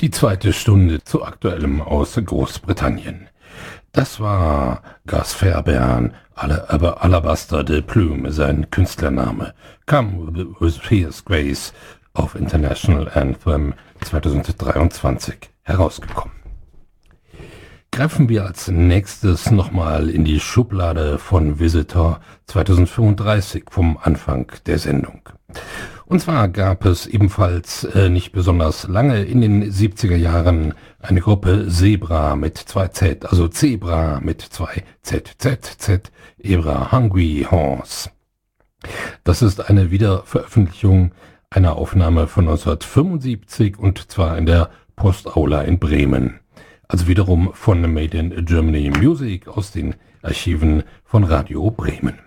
Die zweite Stunde zu Aktuellem aus Großbritannien. Das war Gus Fairbairn, Alabaster de Plume, sein Künstlername. Come with Fierce Grace auf International Anthem 2023 herausgekommen. Greifen wir als nächstes nochmal in die Schublade von Visitor 2035 vom Anfang der Sendung. Und zwar gab es ebenfalls nicht besonders lange in den 70er Jahren eine Gruppe Zebra mit 2Z, also Zebra mit 2ZZZ, Ebra Hungry Horse. Das ist eine Wiederveröffentlichung einer Aufnahme von 1975 und zwar in der Postaula in Bremen. Also wiederum von Made in Germany Music aus den Archiven von Radio Bremen.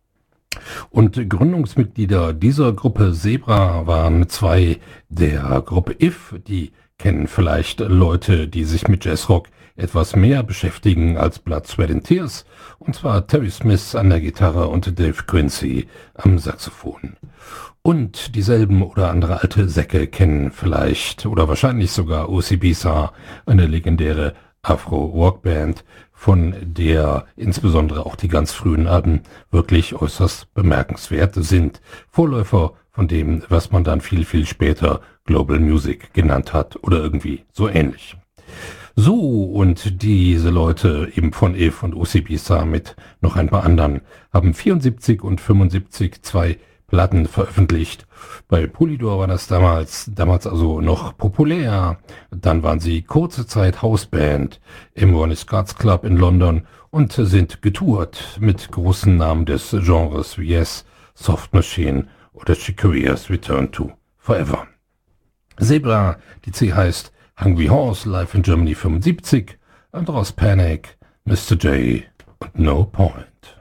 Und Gründungsmitglieder dieser Gruppe Zebra waren zwei der Gruppe If. Die kennen vielleicht Leute, die sich mit Jazzrock etwas mehr beschäftigen als Blood, Sweat and Tears. Und zwar Terry Smith an der Gitarre und Dave Quincy am Saxophon. Und dieselben oder andere alte Säcke kennen vielleicht oder wahrscheinlich sogar OCBSA, eine legendäre Afro-Rockband, von der insbesondere auch die ganz frühen Alben wirklich äußerst bemerkenswert sind. Vorläufer von dem, was man dann viel, viel später Global Music genannt hat oder irgendwie so ähnlich. So, und diese Leute eben von If und OCBSA mit noch ein paar anderen haben 74 und 75 zwei Platten veröffentlicht. Bei Polydor war das damals also noch populär. Dann waren sie kurze Zeit Hausband im Ronnie Scott's Club in London und sind getourt mit großen Namen des Genres wie Yes, Soft Machine oder Chicorea's Return to Forever. Zebra, die C heißt Hungry Horse, Live in Germany 75, und daraus Panic, Mr. J und No Point.